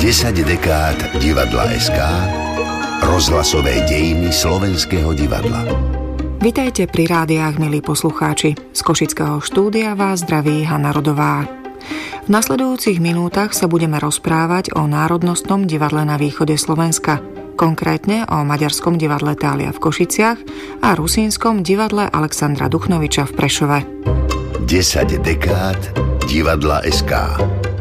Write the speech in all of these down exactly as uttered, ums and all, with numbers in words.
desať dekád divadla es ká, rozhlasové dejiny slovenského divadla. Vitajte pri rádiách, milí poslucháči. Z košického štúdia vás zdraví Hana Rodová. V nasledujúcich minútach sa budeme rozprávať o národnostnom divadle na východe Slovenska, konkrétne o maďarskom divadle Thália v Košiciach a rusínskom divadle Alexandra Duchnoviča v Prešove. desať dekád divadla es ká.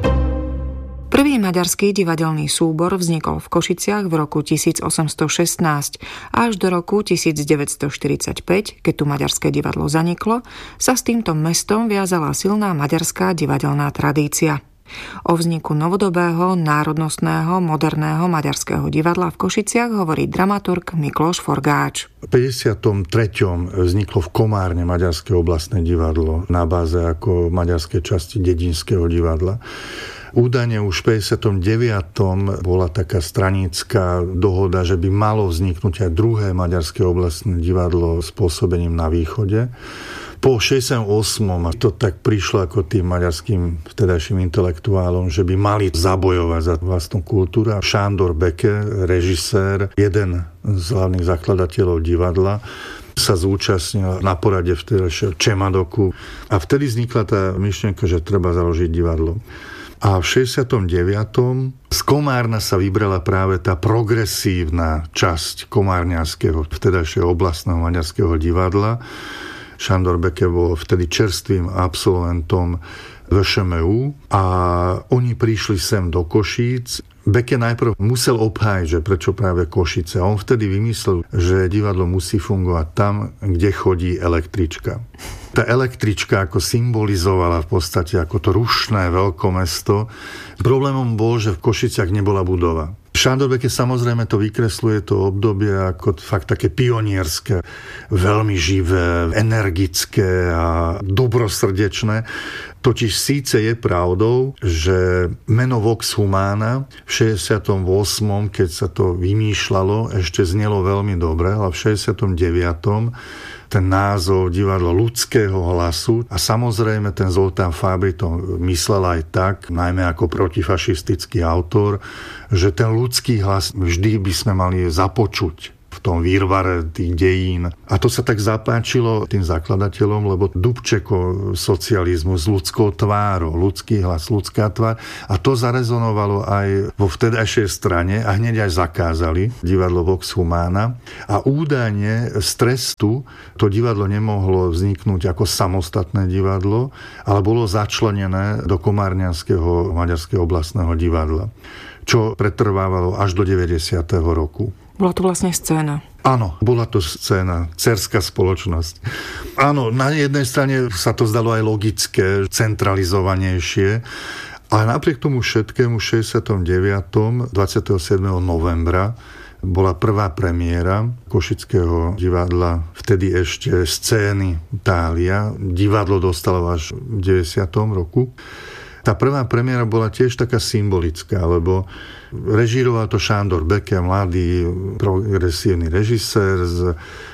Prvý maďarský divadelný súbor vznikol v Košiciach v roku tisícosemstošestnásť až do roku tisícdeväťstoštyridsaťpäť, keď tu maďarské divadlo zaniklo, sa s týmto mestom viazala silná maďarská divadelná tradícia. O vzniku novodobého, národnostného, moderného maďarského divadla v Košiciach hovorí dramaturg Mikloš Forgáč. V päťdesiatom treťom vzniklo v Komárne maďarské oblastné divadlo na báze ako maďarskej časti dedinského divadla. Údajne už v päťdesiatom deviatom bola taká stranická dohoda, že by malo vzniknúť aj druhé maďarské oblastné divadlo s pôsobením na východe. Po šesťdesiatom ôsmom a to tak prišlo ako tým maďarským vtedajším intelektuálom, že by mali zabojovať za vlastnú kultúru. Sándor Beke, režisér, jeden z hlavných zakladateľov divadla, sa zúčastnil na porade vtedajšieho Čemadoku a vtedy vznikla tá myšlienka, že treba založiť divadlo. A v šesťdesiatom deviatom z Komárna sa vybrala práve tá progresívna časť komárňanského, vtedajšieho oblastného maďarského divadla. Sándor Beke bol vtedy čerstvým absolventom vé š em ú a oni prišli sem do Košíc. Beke najprv musel obhájiť, že prečo práve Košice. A on vtedy vymyslel, že divadlo musí fungovať tam, kde chodí električka. Tá električka ako symbolizovala v podstate ako to rušné veľkomesto. Problémom bol, že v Košiciach nebola budova. Sándor Beke samozrejme to vykresluje to obdobie ako fakt také pionierské, veľmi živé, energické a dobrosrdečné. Totiž síce je pravdou, že meno Vox Humana v šesťdesiatom ôsmom, keď sa to vymýšľalo, ešte znelo veľmi dobre, ale v šesťdesiatom deviatom ten názov divadlo ľudského hlasu a samozrejme ten Zoltán Fábri to myslel aj tak, najmä ako protifašistický autor, že ten ľudský hlas vždy by sme mali započuť v tom výrvare tých dejín. A to sa tak zapáčilo tým zakladateľom, lebo Dubčeko socializmu s ľudskou tvárou, ľudský hlas, ľudská tvár. A to zarezonovalo aj vo vtedajšej strane a hneď aj zakázali divadlo Vox Humana. A údajne z trestu to divadlo nemohlo vzniknúť ako samostatné divadlo, ale bolo začlenené do komárňanského maďarského oblastného divadla, čo pretrvávalo až do deväťdesiateho roku. Bola to vlastne scéna. Áno, bola to scéna, dcerská spoločnosť. Áno, na jednej strane sa to zdalo aj logické, centralizovanejšie, ale napriek tomu všetkému v šesťdesiatom deviatom dvadsiateho siedmeho novembra bola prvá premiéra Košického divadla, vtedy ešte scény Thália. Divadlo dostalo až v deväťdesiatom roku. Tá prvá premiéra bola tiež taká symbolická, lebo režíroval to Sándor Beke, mladý progresívny režisér s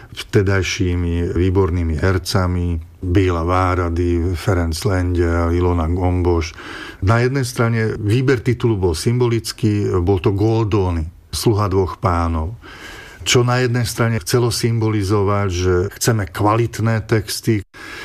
vtedajšími výbornými hercami, Béla Várady, Ferenc Lengyel, Ilona Gomboš. Na jednej strane výber titulu bol symbolický, bol to Goldoni, Sluha dvoch pánov, čo na jednej strane chcelo symbolizovať, že chceme kvalitné texty.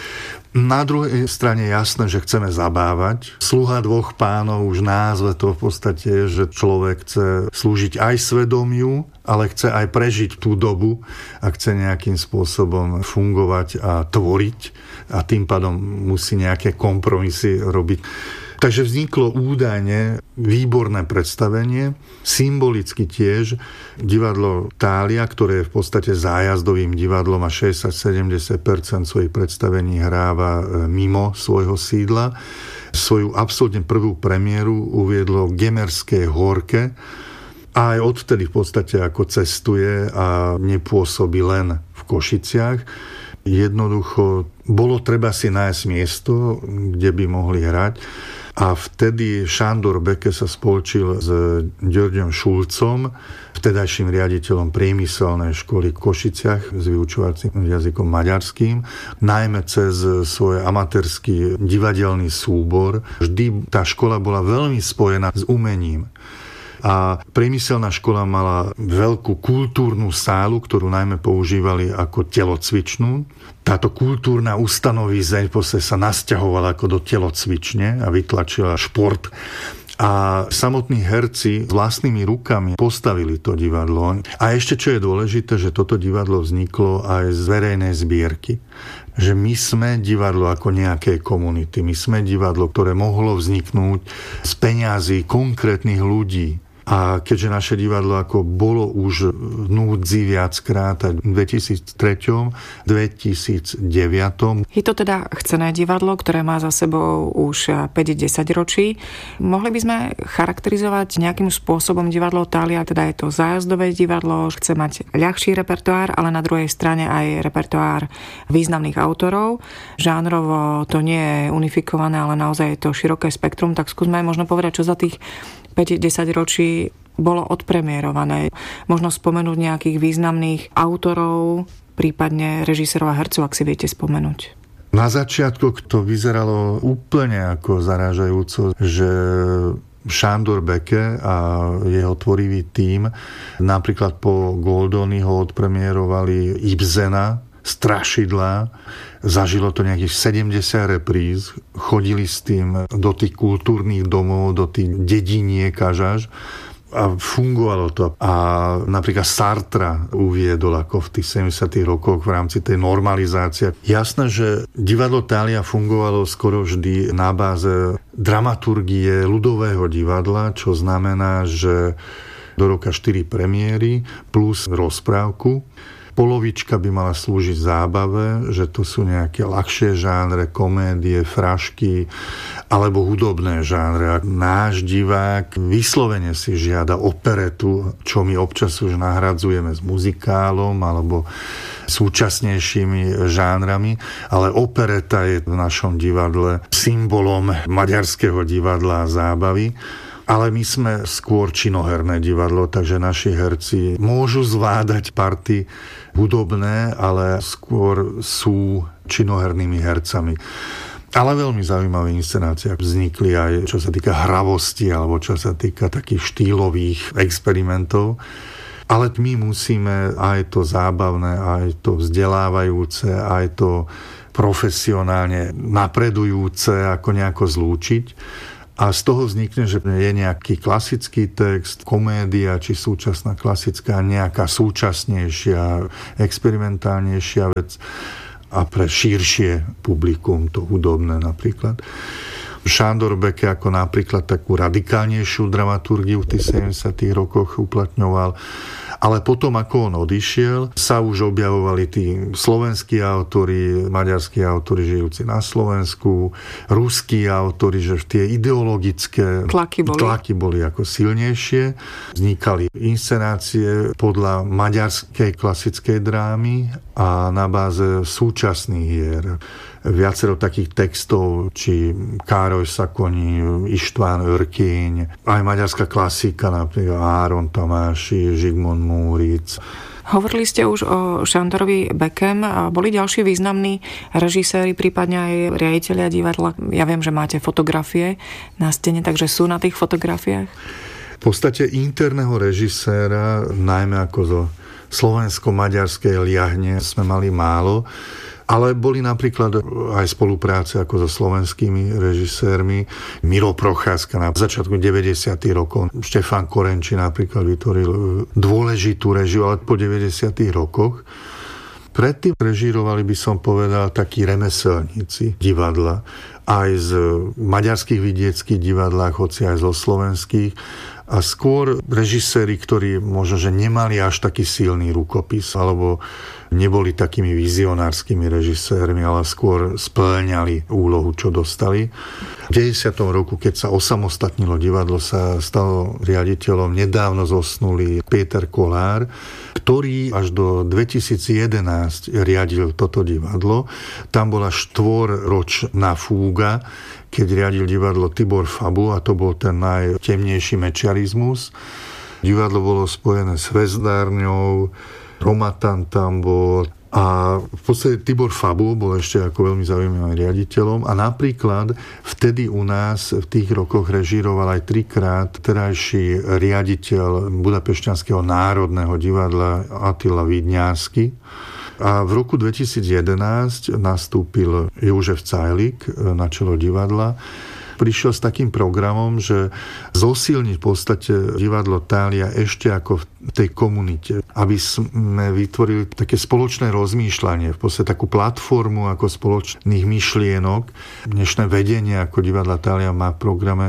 Na druhej strane jasné, že chceme zabávať. Sluha dvoch pánov, už názve to v podstate je, že človek chce slúžiť aj svedomiu, ale chce aj prežiť tú dobu a chce nejakým spôsobom fungovať a tvoriť a tým pádom musí nejaké kompromisy robiť. Takže vzniklo údajne výborné predstavenie, symbolicky tiež divadlo Thália, ktoré je v podstate zájazdovým divadlom a šesťdesiat až sedemdesiat percent svojich predstavení hráva mimo svojho sídla. Svoju absolútne prvú premiéru uviedlo v Gemerskej Horke a aj odvtedy v podstate ako cestuje a nepôsobí len v Košiciach. Jednoducho bolo treba si nájsť miesto, kde by mohli hrať. A vtedy Sándor Beke sa spolčil s Györgyom Šulcom, vtedajším riaditeľom priemyselnej školy v Košiciach s vyučovacím jazykom maďarským, najmä cez svoj amatérsky divadelný súbor. Vždy tá škola bola veľmi spojená s umením. A priemyselná škola mala veľkú kultúrnu sálu, ktorú najmä používali ako telocvičnú. Táto kultúrna ustanovízeň sa nasťahovala ako do telocvične a vytlačila šport. A samotní herci vlastnými rukami postavili to divadlo. A ešte čo je dôležité, že toto divadlo vzniklo aj z verejnej zbierky. Že my sme divadlo ako nejaké komunity. My sme divadlo, ktoré mohlo vzniknúť z peňazí konkrétnych ľudí. A keďže naše divadlo ako bolo už v núdzi viackrát aj v dvetisíctri, dvetisícdeväť. Je to teda chcené divadlo, ktoré má za sebou už päť desať ročí. Mohli by sme charakterizovať nejakým spôsobom divadlo Thália, teda je to zájazdové divadlo, chce mať ľahší repertoár, ale na druhej strane aj repertoár významných autorov. Žánrovo to nie je unifikované, ale naozaj je to široké spektrum, tak skúsme možno povedať, čo za tých päť desať ročí bolo odpremierované. Možno spomenúť nejakých významných autorov, prípadne režisérov a hercov, ak si viete spomenúť. Na začiatku to vyzeralo úplne ako zarážajúco, že Sándor Beke a jeho tvorivý tím napríklad po Goldoni ho odpremierovali Ibsena, Strašidla, zažilo to nejakých sedemdesiat repríz, chodili s tým do tých kultúrnych domov, do tých dediniek až a fungovalo to. A napríklad Sartra uviedol ako v tých sedemdesiatych rokoch v rámci tej normalizácie. Jasné, že divadlo Thália fungovalo skoro vždy na báze dramaturgie ľudového divadla, čo znamená, že do roka štyri premiéry plus rozprávku. Polovička by mala slúžiť zábave, že to sú nejaké ľahšie žánre, komédie, frašky alebo hudobné žánre. Náš divák vyslovene si žiada operetu, čo my občas už nahradzujeme s muzikálom alebo súčasnejšími žánrami, ale opereta je v našom divadle symbolom maďarského divadla a zábavy. Ale my sme skôr činoherné divadlo, takže naši herci môžu zvládať party hudobné, ale skôr sú činohernými hercami. Ale veľmi zaujímavé inscenácie vznikli aj čo sa týka hravosti alebo čo sa týka takých štýlových experimentov. Ale my musíme aj to zábavné, aj to vzdelávajúce, aj to profesionálne napredujúce ako nejako zlúčiť. A z toho vznikne, že je nejaký klasický text, komédia, či súčasná klasická, nejaká súčasnejšia, experimentálnejšia vec a pre širšie publikum, to hudobné napríklad. Sándor Beke ako napríklad takú radikálnejšiu dramaturgiu v tých sedemdesiatych rokoch uplatňoval. Ale potom, ako on odišiel, sa už objavovali tí slovenskí autori, maďarskí autori žijúci na Slovensku, ruskí autori, že tie ideologické tlaky boli. tlaky boli ako silnejšie. Vznikali inscenácie podľa maďarskej klasickej drámy a na báze súčasných hier. Viacero takých textov, či Károly Sakoni, István Örkény, aj maďarská klasika, napríklad Áron Tamási, Zsigmond Múric. Hovorili ste už o Sándorovi Bekem a boli ďalší významní režiséri, prípadne aj riaditelia divadla. Ja viem, že máte fotografie na stene, takže sú na tých fotografiách? V podstate interného režiséra, najmä ako zo slovensko-maďarskej liahne, sme mali málo. Ale boli napríklad aj spolupráce ako so slovenskými režisérmi. Miro Procházka na začiatku deväťdesiatych rokov. Štefán Korenči napríklad vytvoril dôležitú režiu, ale po deväťdesiatych rokoch. Predtým režírovali, by som povedal, takí remeselníci divadla. Aj z maďarských vidieckých divadlách, hoci aj zo slovenských. A skôr režiséri, ktorí možno, že nemali až taký silný rukopis, alebo neboli takými vizionárskymi režisérmi, ale skôr spĺňali úlohu, čo dostali. V deväťdesiatom roku, keď sa osamostatnilo divadlo, sa stalo riaditeľom nedávno zosnulý Péter Kolár, ktorý až do dvetisícjedenásť riadil toto divadlo. Tam bola štvorročná fúga, keď riadil divadlo Tibor Fabu, a to bol ten najtemnejší mečiarizmus. Divadlo bolo spojené s hvezdárňou, Romatan tam bol A v podstate Tibor Fabo bol ešte ako veľmi zaujímavým riaditeľom a napríklad vtedy u nás v tých rokoch režíroval aj trikrát terajší riaditeľ Budapešťanského národného divadla Attila Vidňársky. A v roku dvetisíc jedenásť nastúpil Jožef Cajlik na čelo divadla. Prišiel s takým programom, že zosilniť v podstate divadlo Thália ešte ako v tej komunite, aby sme vytvorili také spoločné rozmýšľanie, v podstate takú platformu ako spoločných myšlienok. Dnešné vedenie ako divadla Thália má v programe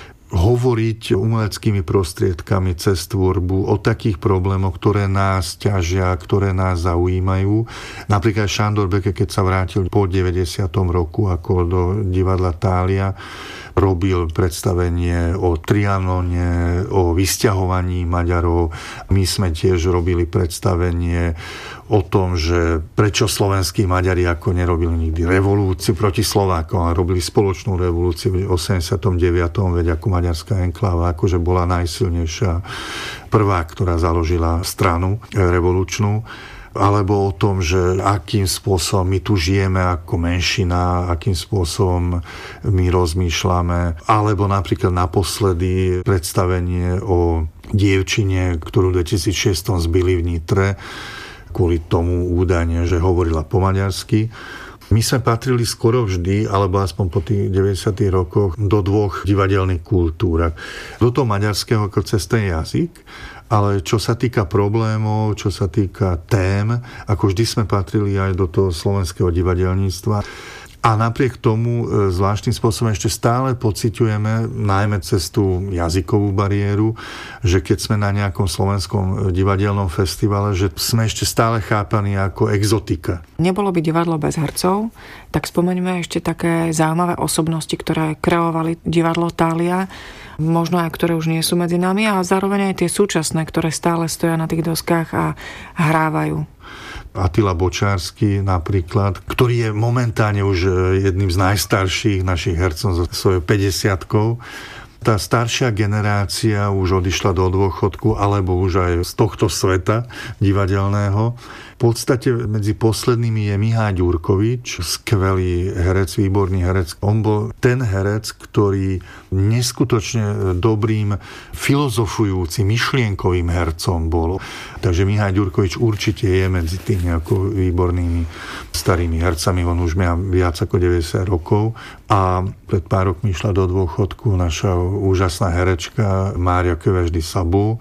hovoriť umeleckými prostriedkami cez tvorbu o takých problémoch, ktoré nás ťažia, ktoré nás zaujímajú. Napríklad Šandor Beke, keď sa vrátil po deväťdesiatom roku ako do divadla Thália, robil predstavenie o Trianone, o vysťahovaní Maďarov. My sme tiež robili predstavenie o tom, že prečo slovenskí Maďari ako nerobili nikdy revolúciu proti Slovákom, ale robili spoločnú revolúciu v osemdesiatom deviatom veď ako maďarská enkláva, akože bola najsilnejšia prvá, ktorá založila stranu revolučnú. Alebo o tom, že akým spôsobom my tu žijeme ako menšina, akým spôsobom my rozmýšľame. Alebo napríklad naposledy predstavenie o dievčine, ktorú v dvetisícšesť zbili v Nitre, kvôli tomu údajne, že hovorila po maďarsky. My sme patrili skoro vždy, alebo aspoň po tých deväťdesiatych rokoch, do dvoch divadelných kultúr. Do toho maďarského ako cez ten jazyk, ale čo sa týka problémov, čo sa týka tém, ako vždy sme patrili aj do toho slovenského divadelníctva. A napriek tomu zvláštnym spôsobom ešte stále pociťujeme, najmä cez tú jazykovú bariéru, že keď sme na nejakom slovenskom divadelnom festivale, že sme ešte stále chápaní ako exotika. Nebolo by divadlo bez hercov, tak spomeňme ešte také zaujímavé osobnosti, ktoré kreovali divadlo Thália, možno aj ktoré už nie sú medzi nami, a zároveň aj tie súčasné, ktoré stále stoja na tých doskách a hrávajú. Attila Bočársky napríklad, ktorý je momentálne už jedným z najstarších našich hercov so svojou päťdesiatkou. Tá staršia generácia už odišla do dôchodku, alebo už aj z tohto sveta divadelného. V podstate medzi poslednými je Mihály Ďurkovič, skvelý herec, výborný herec. On bol ten herec, ktorý neskutočne dobrým filozofujúcim, myšlienkovým hercom bol. Takže Mihály Ďurkovič určite je medzi tými ako výbornými starými hercami. On už má viac ako deväťdesiat rokov a pred pár rokmi išla do dôchodku naša úžasná herečka Mária Kövesdy Szabó,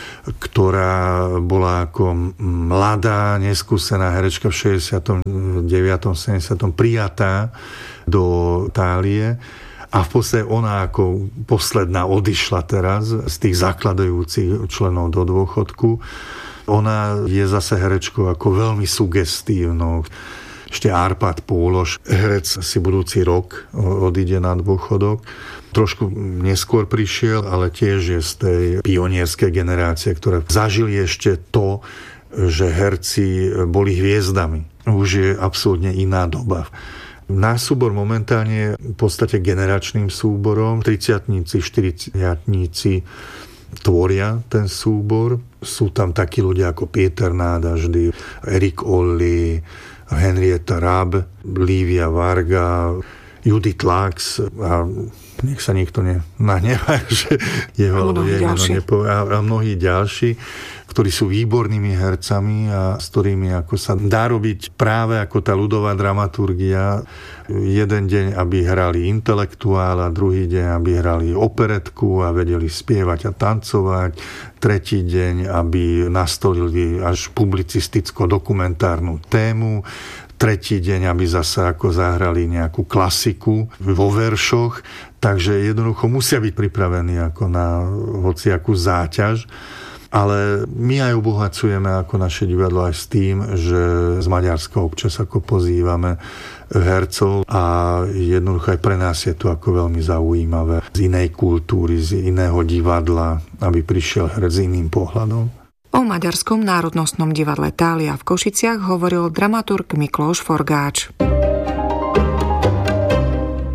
ktorá bola ako mladá, neskúsená herečka v šesťdesiatom deviatom sedemdesiatom prijatá do Thálie. A v podstate ona ako posledná odišla teraz z tých zakladajúcich členov do dôchodku. Ona je zase herečkou ako veľmi sugestívnou. Ešte Árpád Póloš, herec, si budúci rok odíde na dôchodok. Trošku neskôr prišiel, ale tiež je z tej pionierskej generácie, ktoré zažili ešte to, že herci boli hviezdami. Už je absolútne iná doba. Náš súbor momentálne je v podstate generačným súborom. tridsiatnici, štyridsiatnici tvoria ten súbor. Sú tam takí ľudia ako Pieter Nádaždy, Erik Olli, Henrietta Raab, Lívia Varga, Judith Lax a nech sa nikto nenahnevá, že jeho meno nepovie, a mnohí ďalší, ktorí sú výbornými hercami a s ktorými ako sa dá robiť práve ako tá ľudová dramaturgia. Jeden deň, aby hrali intelektuála, druhý deň, aby hrali operetku a vedeli spievať a tancovať, tretí deň, aby nastolili až publicisticko-dokumentárnu tému, tretí deň, aby zase ako zahrali nejakú klasiku vo veršoch, takže jednoducho musia byť pripravení ako na hociakú záťaž. Ale my aj obohacujeme ako naše divadlo aj s tým, že z Maďarska občas ako pozývame hercov a jednoducho aj pre nás je to ako veľmi zaujímavé z inej kultúry, z iného divadla, aby prišiel herec s iným pohľadom. O Maďarskom národnostnom divadle Thália v Košiciach hovoril dramaturg Miklós Forgáč.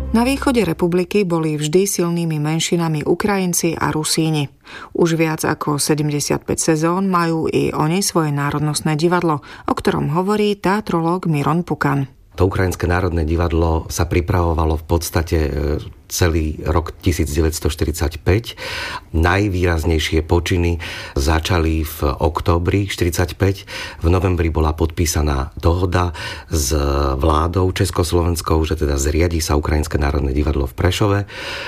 Na východe republiky boli vždy silnými menšinami Ukrajinci a Rusíni. Už viac ako sedemdesiatpäť sezón majú i oni svoje národnostné divadlo, o ktorom hovorí teatrológ Miron Pukan. To Ukrajinské národné divadlo sa pripravovalo v podstate celý rok devätnásťstoštyridsaťpäť. Najvýraznejšie počiny začali v októbri štyridsaťpäť. V novembri bola podpísaná dohoda s vládou československou, že teda zriadi sa Ukrajinské národné divadlo v Prešove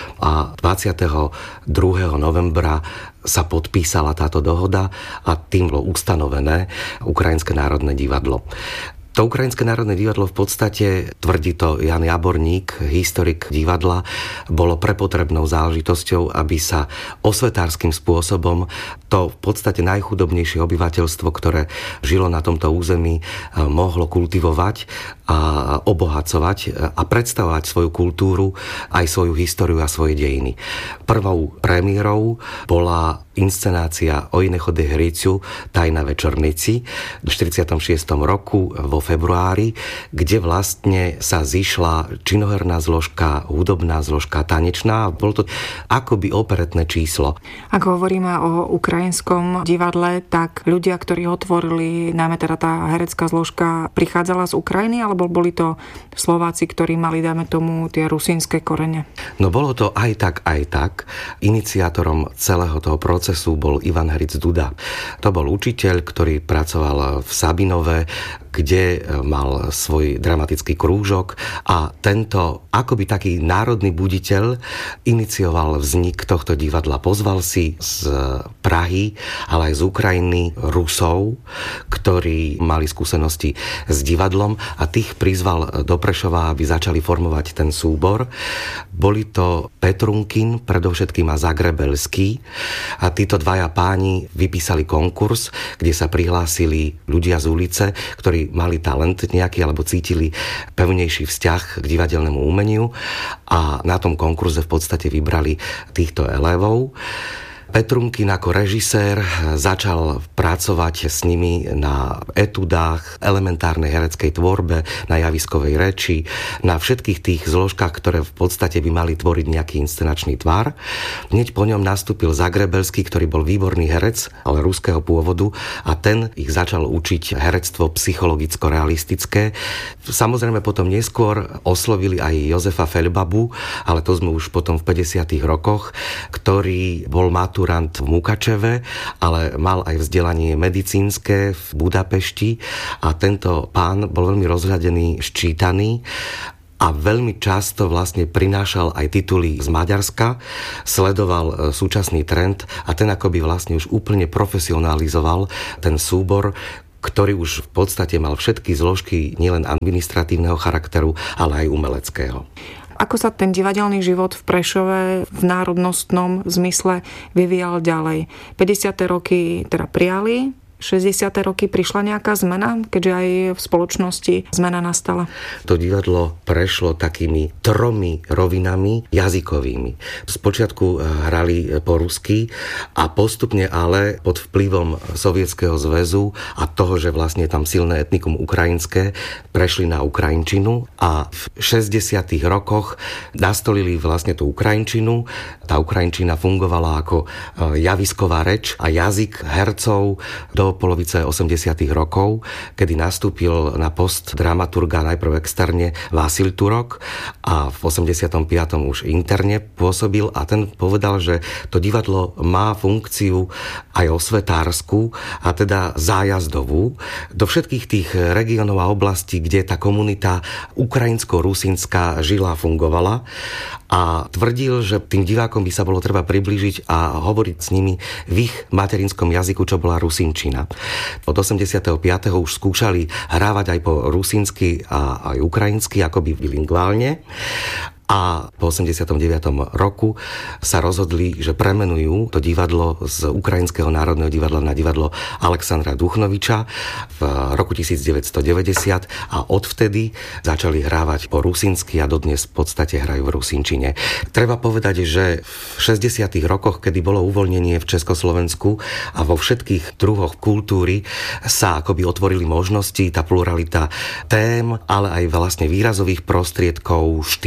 a dvadsiateho druhého novembra sa podpísala táto dohoda a tým bolo ustanovené Ukrajinské národné divadlo. To Ukrajinské národné divadlo v podstate, tvrdí to Jan Jaborník, historik divadla, bolo prepotrebnou záležitosťou, aby sa osvetárskym spôsobom to v podstate najchudobnejšie obyvateľstvo, ktoré žilo na tomto území, mohlo kultivovať a obohacovať a predstavovať svoju kultúru, aj svoju históriu a svoje dejiny. Prvou premiérou bola inscenácia Ojnecho de Hryciu Tajna večernici v štyridsiatom šiestom roku vo februári, kde vlastne sa zišla činoherná zložka, hudobná zložka, tanečná. Bolo to akoby operetné číslo. Ak hovoríme o ukrajinskom divadle, tak ľudia, ktorí ho tvorili, najmä teda tá herecká zložka, prichádzala z Ukrajiny, alebo boli to Slováci, ktorí mali, dáme tomu, tie rusínske korene? No bolo to aj tak, aj tak. Iniciátorom celého toho procesu bol Ivan Hric Duda. To bol učiteľ, ktorý pracoval v Sabinove, kde mal svoj dramatický krúžok a tento akoby taký národný buditeľ inicioval vznik tohto divadla. Pozval si z Prahy, ale aj z Ukrajiny Rusov, ktorí mali skúsenosti s divadlom a tých prizval do Prešova, aby začali formovať ten súbor. Boli to Petrunkin, predovšetkým a Zagrebelský a títo dvaja páni vypísali konkurs, kde sa prihlásili ľudia z ulice, ktorí mali talent nejaký alebo cítili pevnejší vzťah k divadelnému umeniu a na tom konkurze v podstate vybrali týchto elevov. Petrunkin ako režisér začal pracovať s nimi na etudách, elementárnej hereckej tvorbe, na javiskovej reči, na všetkých tých zložkách, ktoré v podstate by mali tvoriť nejaký inscenačný tvar. Hneď po ňom nastúpil Zagrebelský, ktorý bol výborný herec, ale ruského pôvodu a ten ich začal učiť herectvo psychologicko-realistické. Samozrejme potom neskôr oslovili aj Jozefa Feľbabu, ale to sme už potom v päťdesiatych rokoch, ktorý bol maturant v Mukačeve, ale mal aj vzdelanie medicínske v Budapešti a tento pán bol veľmi rozhľadený, ščítaný a veľmi často vlastne prinášal aj tituly z Maďarska, sledoval súčasný trend a ten akoby vlastne už úplne profesionalizoval ten súbor, ktorý už v podstate mal všetky zložky nielen administratívneho charakteru, ale aj umeleckého. Ako sa ten divadelný život v Prešove v národnostnom zmysle vyvíjal ďalej? päťdesiate roky teda prijali, šesťdesiate roky prišla nejaká zmena, keďže aj v spoločnosti zmena nastala? To divadlo prešlo takými tromi rovinami jazykovými. Spočiatku hrali po rusky a postupne ale pod vplyvom Sovietskeho zväzu a toho, že vlastne tam silné etnikum ukrajinské, prešli na ukrajinčinu a v šesťdesiatych rokoch nastolili vlastne tú ukrajinčinu. Tá ukrajinčina fungovala ako javisková reč a jazyk hercov do polovice osemdesiatych rokov, kedy nastúpil na post dramaturga najprv externe Vasil Turok a v osemdesiatom piatom už interne pôsobil a ten povedal, že to divadlo má funkciu aj osvetársku a teda zájazdovú do všetkých tých regiónov a oblastí, kde tá komunita ukrajinsko-rusínska žila a fungovala a tvrdil, že tým divákom by sa bolo treba priblížiť a hovoriť s nimi v ich materinskom jazyku, čo bola rusínčina. Od osemdesiateho piateho už skúšali hrávať aj po rusínsky a aj ukrajinsky, akoby bilingválne. A po osemdesiatom deviatom roku sa rozhodli, že premenujú to divadlo z Ukrajinského národného divadla na divadlo Alexandra Duchnoviča v roku devätnásťstodeväťdesiat a odvtedy začali hrávať po rusínsky a dodnes v podstate hrajú v rusínčine. Treba povedať, že v šesťdesiatych rokoch, kedy bolo uvoľnenie v Československu a vo všetkých druhoch kultúry sa akoby otvorili možnosti, tá pluralita tém, ale aj vlastne výrazových prostriedkov, štýlu,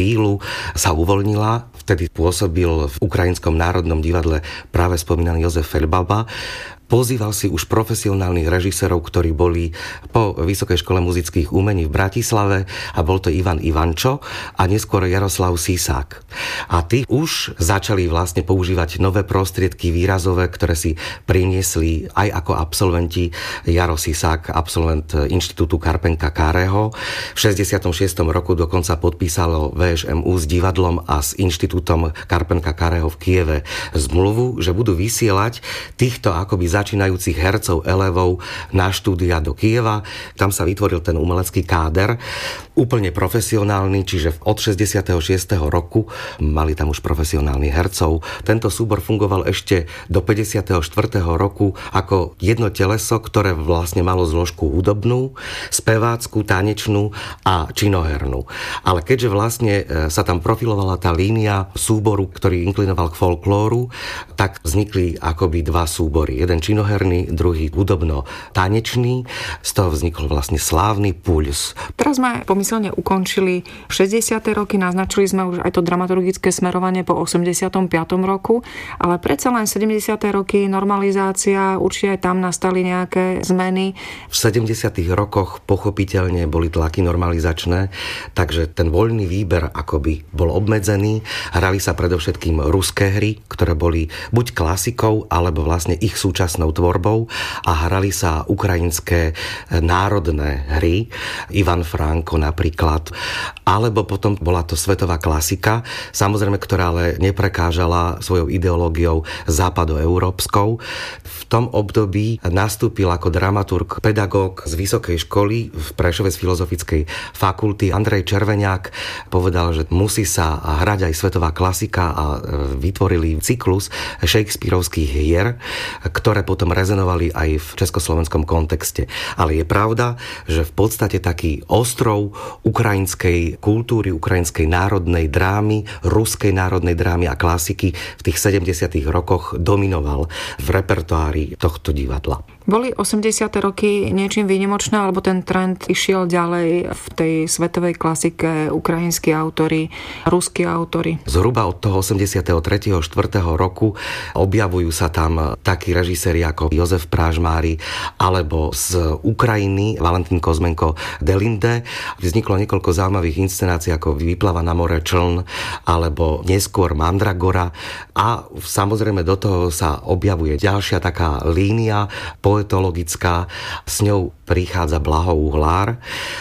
sa uvoľnila. Vtedy pôsobil v Ukrajinskom národnom divadle práve spomínaný Jozef Feľbaba. Pozýval si už profesionálnych režisérov, ktorí boli po Vysokej škole muzických umení v Bratislave, a bol to Ivan Ivančo a neskôr Jaroslav Sisák. A tí už začali vlastne používať nové prostriedky výrazové, ktoré si priniesli aj ako absolventi. Jaro Sisák, absolvent Inštitútu Karpenka Káreho. V šesťdesiatom šiestom roku dokonca podpísalo vé eš em ú s divadlom a s Inštitútom Karpenka Káreho v Kieve zmluvu, že budú vysielať týchto akoby začínajúcich hercov, elevov na štúdia do Kieva. Tam sa vytvoril ten umelecký káder, úplne profesionálny, čiže od šesťdesiateho šiesteho roku mali tam už profesionálnych hercov. Tento súbor fungoval ešte do päťdesiateho štvrtého roku ako jedno teleso, ktoré vlastne malo zložku hudobnú, spevácku, tanečnú a činohernú. Ale keďže vlastne sa tam profilovala tá línia súboru, ktorý inklinoval k folklóru, tak vznikli akoby dva súbory. Jeden činoherný, druhý hudobno-tanečný. Z toho vznikol vlastne slávny Puls. Teraz sme pomyselne ukončili šesťdesiate roky, naznačili sme už aj to dramaturgické smerovanie po osemdesiatom piatom roku, ale predsa len sedemdesiate roky, normalizácia, určite aj tam nastali nejaké zmeny. V sedemdesiatych rokoch pochopiteľne boli tlaky normalizačné, takže ten voľný výber akoby bol obmedzený. Hrali sa predovšetkým ruské hry, ktoré boli buď klasikou, alebo vlastne ich súčasťou tvorbou, a hrali sa ukrajinské národné hry, Ivan Franko napríklad, alebo potom bola to svetová klasika, samozrejme, ktorá ale neprekážala svojou ideológiou západoeurópskou. V tom období nastúpil ako dramaturg pedagóg z vysokej školy v Prešove z filozofickej fakulty Andrej Červeňák. Povedal, že musí sa hrať aj svetová klasika, a vytvorili cyklus shakespearovských hier, ktoré potom rezonovali aj v československom kontexte. Ale je pravda, že v podstate taký ostrov ukrajinskej kultúry, ukrajinskej národnej drámy, ruskej národnej drámy a klasiky v tých sedemdesiatych rokoch dominoval v repertoári tohto divadla. Boli osemdesiate roky niečím výnimočné, alebo ten trend išiel ďalej v tej svetovej klasike, ukrajinskí autori, ruskí autori? Zhruba od toho osemdesiateho tretieho štvrtého roku objavujú sa tam takí režiséri ako Jozef Prážmári, alebo z Ukrajiny Valentín Kozmenko Delinde. Vzniklo niekoľko zaujímavých inscenácií ako Výplava na more Čln, alebo neskôr Mandragora, a samozrejme do toho sa objavuje ďalšia taká línia poetologická, s ňou prichádza Blaho Uhlár.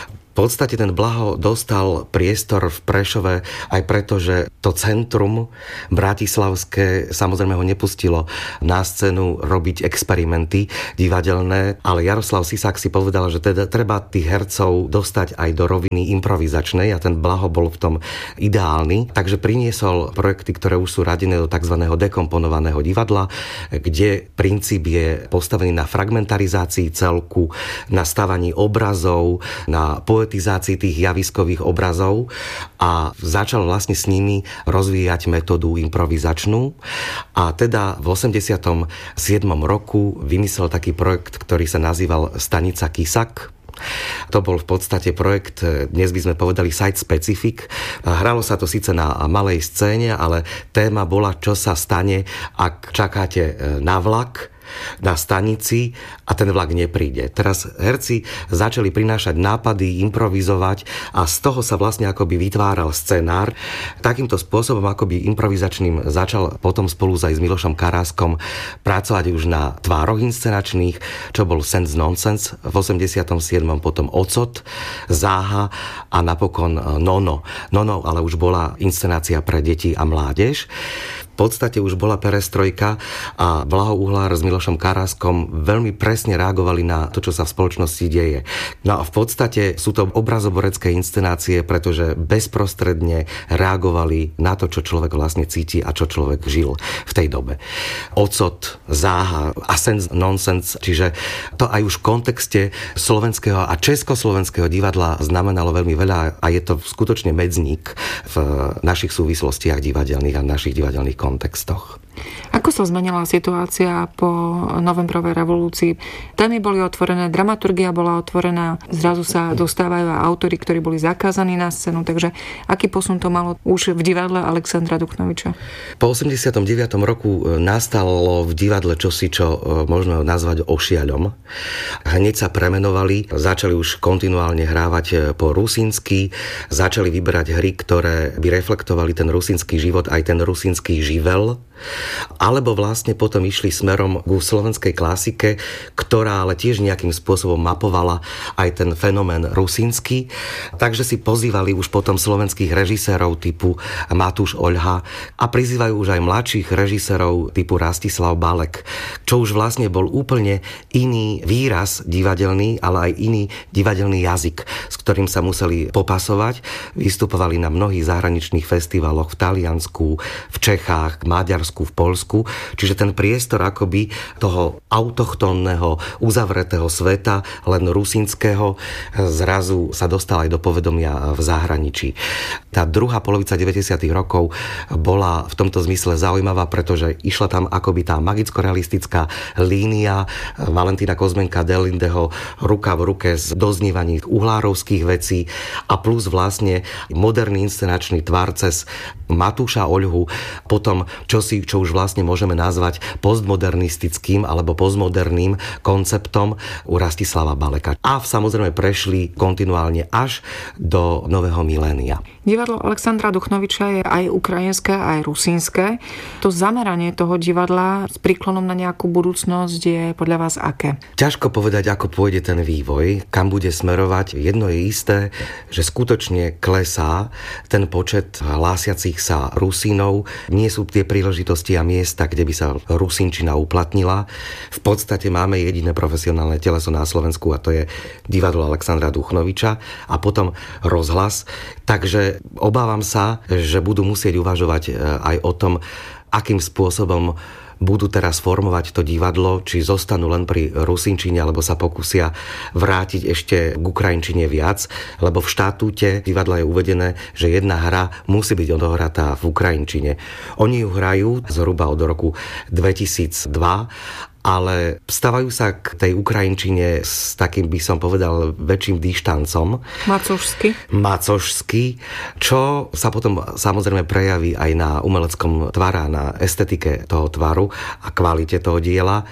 V podstate ten Blaho dostal priestor v Prešove aj preto, že to centrum bratislavské samozrejme ho nepustilo na scénu robiť experimenty divadelné, ale Jaroslav Sisák si povedal, že teda treba tých hercov dostať aj do roviny improvizačnej, a ten Blaho bol v tom ideálny, takže priniesol projekty, ktoré už sú radené do tzv. Dekomponovaného divadla, kde princíp je postavený na fragmentarizácii celku, na stavaní obrazov, na poetizácii tých javiskových obrazov, a začal vlastne s nimi rozvíjať metódu improvizačnú. A teda v osemdesiatom siedmom roku vymyslel taký projekt, ktorý sa nazýval Stanica Kisak. To bol v podstate projekt, dnes by sme povedali site specific. Hralo sa to síce na malej scéne, ale téma bola, čo sa stane, ak čakáte na vlak na stanici a ten vlak nepríde. Teraz herci začali prinášať nápady, improvizovať, a z toho sa vlastne akoby vytváral scenár. Takýmto spôsobom akoby improvizačným začal potom spolu aj s Milošom Karáskom pracovať už na tvároch inscenačných, čo bol Sense Nonsense v osemdesiatom siedmom, potom Ocot, Záha a napokon Nono. Nono ale už bola inscenácia pre deti a mládež. V podstate už bola perestrojka a Blaho Uhlár s Milošom Karáskom veľmi presne reagovali na to, čo sa v spoločnosti deje. No a v podstate sú to obrazoborecké inscenácie, pretože bezprostredne reagovali na to, čo človek vlastne cíti a čo človek žil v tej dobe. Ocot, Záha a Sense Nonsense, čiže to aj už v kontexte slovenského a československého divadla znamenalo veľmi veľa, a je to skutočne medzník v našich súvislostiach divadelných a našich divadelných kontextoch. Ako sa zmenila situácia po novembrovej revolúcii? Témy boli otvorené, dramaturgia bola otvorená, zrazu sa dostávajú autori, ktorí boli zakázaní na scénu, takže aký posun to malo už v divadle Alexandra Duchnoviča? Po osemdesiatom deviatom roku nastalo v divadle čosi, čo možno nazvať ošiaľom. Hneď sa premenovali, začali už kontinuálne hrávať po rusínsky, začali vyberať hry, ktoré by reflektovali ten rusínsky život, aj ten rusínsky živel, alebo vlastne potom išli smerom ku slovenskej klasike, ktorá ale tiež nejakým spôsobom mapovala aj ten fenomén rusínsky. Takže si pozývali už potom slovenských režisérov typu Matúš Oľha a prizývajú už aj mladších režisérov typu Rastislav Balek, čo už vlastne bol úplne iný výraz divadelný, ale aj iný divadelný jazyk, s ktorým sa museli popasovať. Vystupovali na mnohých zahraničných festivaloch v Taliansku, v Čechách, Maďarsku, v Poľsku. Čiže ten priestor akoby toho autochtónneho, uzavretého sveta, len rusínskeho, zrazu sa dostal aj do povedomia v zahraničí. Tá druhá polovica deväťdesiatych rokov bola v tomto zmysle zaujímavá, pretože išla tam akoby tá magicko-realistická línia Valentína Kozmenka Delindeho ruka v ruke s doznievaním uhlárovských vecí a plus vlastne moderný inscenačný tvar cez Matúša Oľhu, potom čosi, čo už vlastne môžeme nazvať postmodernistickým alebo postmoderným konceptom u Rastislava Baleka. A samozrejme prešli kontinuálne až do nového milénia. Divadlo Alexandra Duchnoviča je aj ukrajinské, aj rusínske. To zameranie toho divadla s príklonom na nejakú budúcnosť je podľa vás aké? Ťažko povedať, ako pôjde ten vývoj, kam bude smerovať. Jedno je isté, že skutočne klesá ten počet hlásiacich sa Rusínov. Nie sú tie príležitosti a miesta, kde by sa rusínčina uplatnila. V podstate máme jediné profesionálne teleso na Slovensku a to je divadlo Alexandra Duchnoviča a potom rozhlas. Takže obávam sa, že budú musieť uvažovať aj o tom, akým spôsobom budú teraz formovať to divadlo, či zostanú len pri rusínčine, alebo sa pokúsia vrátiť ešte k ukrajinčine viac, lebo v štatúte divadla je uvedené, že jedna hra musí byť odohratá v ukrajinčine. Oni ju hrajú zhruba od roku dvetisícdva, ale stavajú sa k tej ukrajinčine s takým, by som povedal, väčším dištancom. Macožsky. Macožsky, čo sa potom samozrejme prejaví aj na umeleckom tvare, na estetike toho tvaru a kvalite toho diela.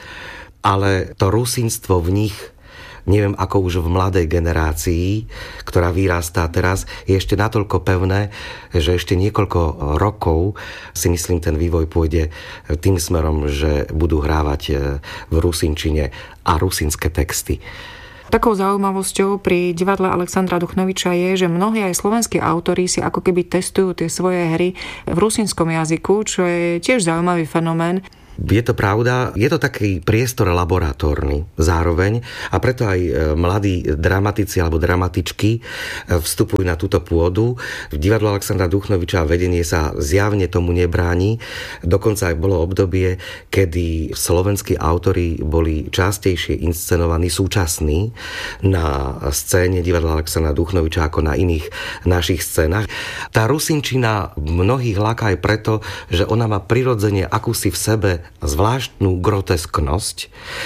Ale to rusínstvo v nich, neviem ako už v mladej generácii, ktorá vyrastá teraz, je ešte natoľko pevné, že ešte niekoľko rokov si myslím, ten vývoj pôjde tým smerom, že budú hrávať v rusínčine a rusínske texty. Takou zaujímavosťou pri divadle Alexandra Duchnoviča je, že mnohí aj slovenskí autori si ako keby testujú tie svoje hry v rusínskom jazyku, čo je tiež zaujímavý fenomén. Je to pravda, je to taký priestor laboratórny zároveň a preto aj mladí dramatici alebo dramatičky vstupujú na túto pôdu. V divadle Alexandra Duchnoviča vedenie sa zjavne tomu nebráni. Dokonca aj bolo obdobie, kedy slovenskí autori boli častejšie inscenovaní súčasní na scéne divadla Alexandra Duchnoviča ako na iných našich scénach. Tá rusínčina mnohých láka aj preto, že ona má prirodzene akúsi v sebe zvláštnu grotesknosť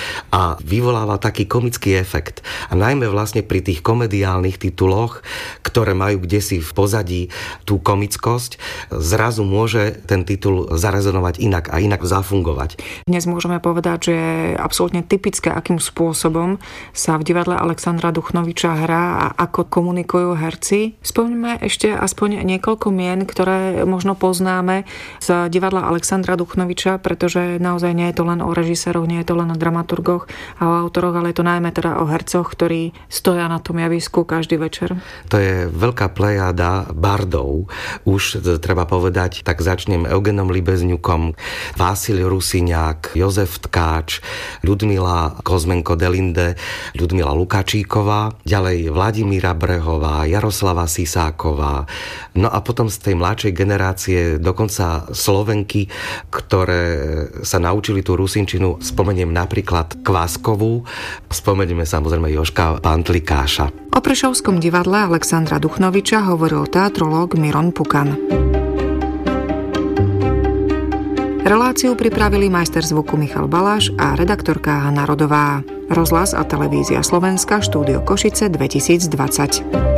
a vyvoláva taký komický efekt. A najmä vlastne pri tých komediálnych tituloch, ktoré majú kdesi v pozadí tú komickosť, zrazu môže ten titul zarezonovať inak a inak zafungovať. Dnes môžeme povedať, že je absolútne typické, akým spôsobom sa v divadle Alexandra Duchnoviča hrá a ako komunikujú herci. Spomeňme ešte aspoň niekoľko mien, ktoré možno poznáme z divadla Alexandra Duchnoviča, pretože naozaj nie je to len o režiséroch, nie je to len o dramaturgoch a o autoroch, ale je to najmä teda o hercoch, ktorí stoja na tom javisku každý večer. To je veľká plejada bardov. Už treba povedať, tak začnem Eugenom Libezňukom, Vásil Rusíňák, Jozef Tkáč, Ľudmila Kozmenko Delinde, Ľudmila Lukačíková, ďalej Vladimíra Brehová, Jaroslava Sisáková. No a potom z tej mladšej generácie dokonca Slovenky, ktoré sa naučili tú rusínčinu. Spomeniem napríklad Kváskovú, spomenieme samozrejme Jožka Pantlikáša. O Prešovskom divadle Alexandra Duchnoviča hovoril teatrológ Miron Pukan. Reláciu pripravili majster zvuku Michal Baláš a redaktorka Hanna Rodová. Rozhlas a televízia Slovenska, štúdio Košice dvetisícdvadsať.